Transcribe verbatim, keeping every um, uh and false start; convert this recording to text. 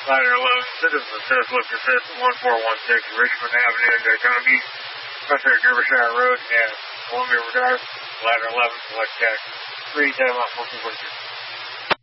Ladder eleven, Citizen Assist, look assist, one four one six, Richmond Avenue in Daytona Beach, Western Derbyshire Road, and Columbia Drive. Ladder eleven, select tax, three, ten, one, four, two, four, two.